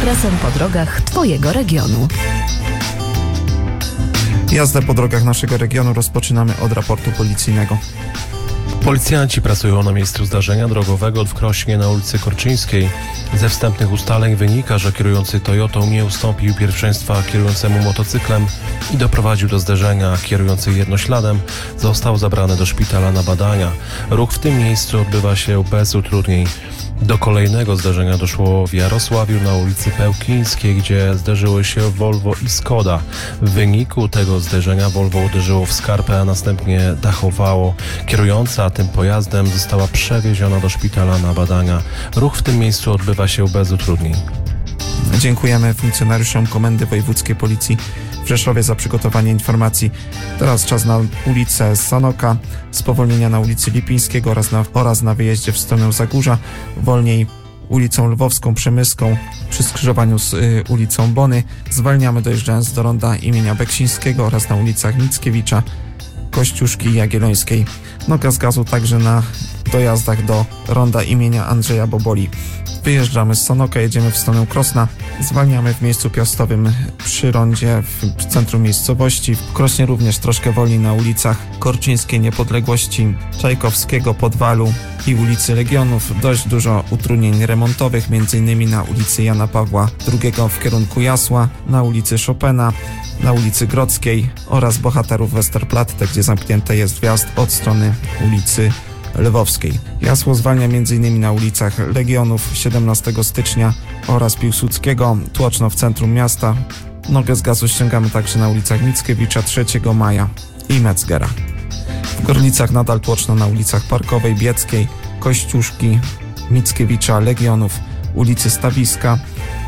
ekspresem po drogach Twojego regionu. Jazdę po drogach naszego regionu rozpoczynamy od raportu policyjnego. Policjanci pracują na miejscu zdarzenia drogowego w Krośnie na ulicy Korczyńskiej. Ze wstępnych ustaleń wynika, że kierujący Toyotą nie ustąpił pierwszeństwa kierującemu motocyklem i doprowadził do zderzenia, a kierujący jednośladem został zabrany do szpitala na badania. Ruch w tym miejscu odbywa się bez utrudnień. Do kolejnego zdarzenia doszło w Jarosławiu na ulicy Pełkińskiej, gdzie zderzyły się Volvo i Skoda. W wyniku tego zderzenia Volvo uderzyło w skarpę, a następnie dachowało. Kierująca tym pojazdem została przewieziona do szpitala na badania. Ruch w tym miejscu odbywa się bez utrudnień. Dziękujemy funkcjonariuszom Komendy Wojewódzkiej Policji w Rzeszowie za przygotowanie informacji. Teraz czas na ulicę Sanoka, spowolnienia na ulicy Lipińskiego oraz na wyjeździe w stronę Zagórza, wolniej ulicą Lwowską Przemyską przy skrzyżowaniu z ulicą Bony. Zwalniamy dojeżdżając do ronda imienia Beksińskiego oraz na ulicach Mickiewicza, Kościuszki i Jagiellońskiej. Noga z gazu także na dojazdach do ronda imienia Andrzeja Boboli. Wyjeżdżamy z Sanoka, jedziemy w stronę Krosna. Zwalniamy w miejscu piastowym przy rondzie w centrum miejscowości. W Krośnie również troszkę wolniej na ulicach Korczyńskiej, Niepodległości, Czajkowskiego, Podwalu i ulicy Legionów. Dość dużo utrudnień remontowych, m.in. na ulicy Jana Pawła II w kierunku Jasła, na ulicy Chopina, na ulicy Grodzkiej oraz Bohaterów Westerplatte, gdzie zamknięty jest wjazd od strony ulicy Lwowskiej. Jasło zwalnia m.in. na ulicach Legionów 17 stycznia oraz Piłsudskiego, Tłoczno w centrum miasta. Nogę z gazu ściągamy także na ulicach Mickiewicza, 3 maja i Metzgera. W Gorlicach nadal tłoczno na ulicach Parkowej, Bieckiej, Kościuszki, Mickiewicza, Legionów, ulicy Stawiska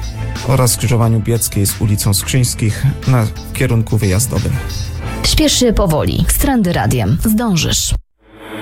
oraz skrzyżowaniu Bieckiej z ulicą Skrzyńskich w kierunku wyjazdowym. Śpiesz się powoli. Z Trendy Radiem. Zdążysz.